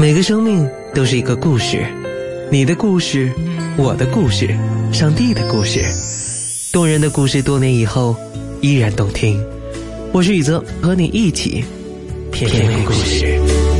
每个生命都是一个故事，你的故事，我的故事，上帝的故事，动人的故事，多年以后依然动听。我是宇泽，和你一起品味故事。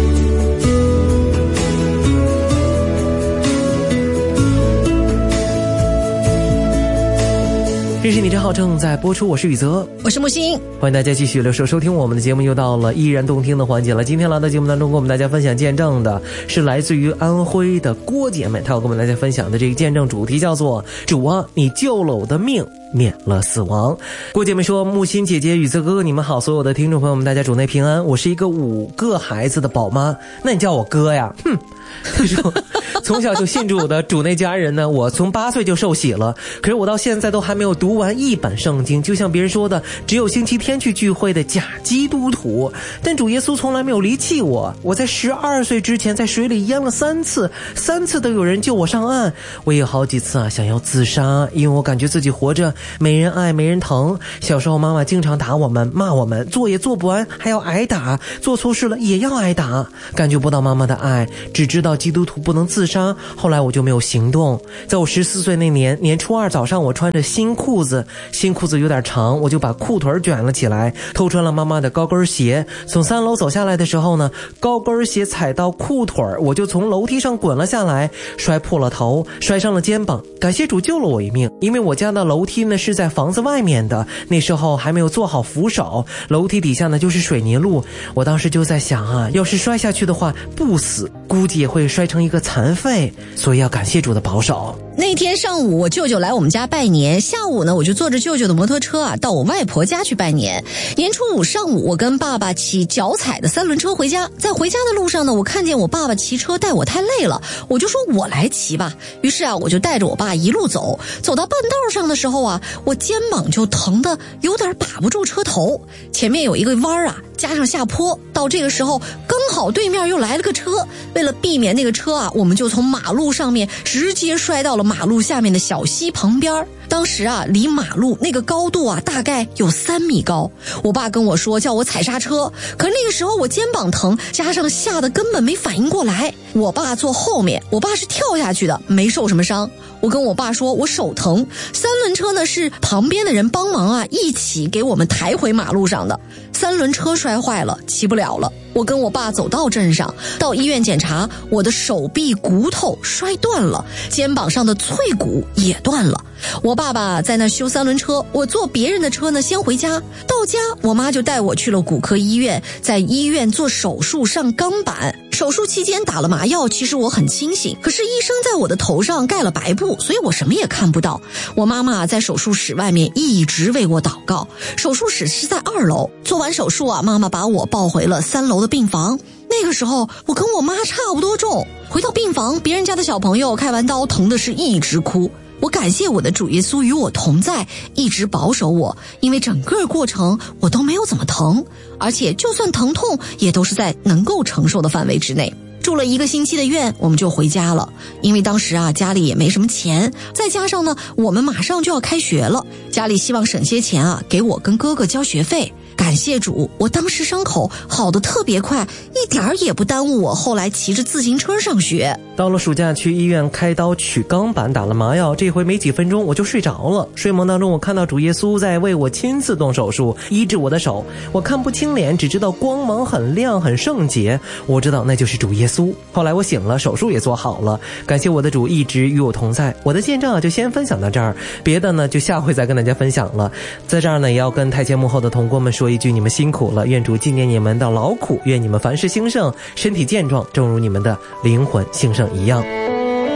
这是你真好正在播出，我是宇泽， 我是木星， 欢迎大家继续留守收听我们的节目，又到了依然动听的环节了。今天来到节目当中跟我们大家分享见证的是来自于安徽的郭姐妹，她要跟我们大家分享的这个见证主题叫做主啊，你救了我的命，免了死亡。郭姐妹说，木心姐姐、宇泽哥哥你们好，所有的听众朋友们大家主内平安。我是一个5个孩子的宝妈，那你叫我哥呀？她说从小就信主的主内家人呢，我从8岁就受洗了，可是我到现在都还没有读完一本圣经，就像别人说的只有星期天去聚会的假基督徒。但主耶稣从来没有离弃我，我在12岁之前在水里淹了3次，3次都有人救我上岸。我也有好几次想要自杀，因为我感觉自己活着没人爱没人疼。小时候妈妈经常打我们骂我们，做也做不完还要挨打，做错事了也要挨打，感觉不到妈妈的爱，只知道基督徒不能自杀。后来我就没有行动。在我14岁那年年初2早上，我穿着新裤子有点长，我就把裤腿卷了起来，偷穿了妈妈的高跟鞋。从3楼走下来的时候呢，高跟鞋踩到裤腿，我就从楼梯上滚了下来，摔破了头，摔伤了肩膀。感谢主救了我一命，因为我家的楼梯呢是在房子外面的，那时候还没有做好扶手，楼梯底下呢就是水泥路。我当时就在想要是摔下去的话不死，估计也会摔成一个残废，所以要感谢主的保守。 那天上午我舅舅来我们家拜年，下午呢我就坐着舅舅的摩托车到我外婆家去拜年。年初5上午，我跟爸爸骑脚踩的3轮车回家，在回家的路上呢，我看见我爸爸骑车带我太累了，我就说我来骑吧。于是我就带着我爸一路走到半道上的时候我肩膀就疼得有点把不住车头，前面有一个弯加上下坡，到这个时候刚好对面又来了个车，为了避免那个车我们就从马路上面直接摔到了马路下面的小溪旁边。当时离马路那个高度大概有3米高。我爸跟我说叫我踩刹车，可是那个时候我肩膀疼，加上吓得根本没反应过来。我爸坐后面，我爸是跳下去的，没受什么伤。我跟我爸说我手疼，3轮车呢是旁边的人帮忙一起给我们抬回马路上的。3轮车摔坏了，骑不了了。我跟我爸走到镇上，到医院检查，我的手臂骨头摔断了，肩膀上的脆骨也断了。我爸爸在那修3轮车，我坐别人的车呢先回家。到家我妈就带我去了骨科医院，在医院做手术上钢板。手术期间打了麻药，其实我很清醒，可是医生在我的头上盖了白布，所以我什么也看不到。我妈妈在手术室外面一直为我祷告。手术室是在2楼，做完手术妈妈把我抱回了3楼的病房。那个时候我跟我妈差不多重，回到病房，别人家的小朋友开完刀疼的是一直哭。我感谢我的主耶稣与我同在，一直保守我，因为整个过程我都没有怎么疼，而且就算疼痛也都是在能够承受的范围之内。住了1个星期的院，我们就回家了。因为当时家里也没什么钱，再加上呢我们马上就要开学了，家里希望省些钱给我跟哥哥交学费。感谢主，我当时伤口好得特别快，一点儿也不耽误我后来骑着自行车上学。 到了暑假去医院开刀取钢板，打了麻药，这回没几分钟我就睡着了。睡梦当中我看到主耶稣在为我亲自动手术，医治我的手。我看不清脸，只知道光芒很亮很圣洁，我知道那就是主耶稣。后来我醒了，手术也做好了，感谢我的主一直与我同在。我的见证就先分享到这儿，别的呢就下回再跟大家分享了。在这儿呢也要跟台前幕后的同工们说一句，你们辛苦了，愿主纪念你们的劳苦，愿你们凡事兴盛，身体健壮，正如你们的灵魂兴盛一样。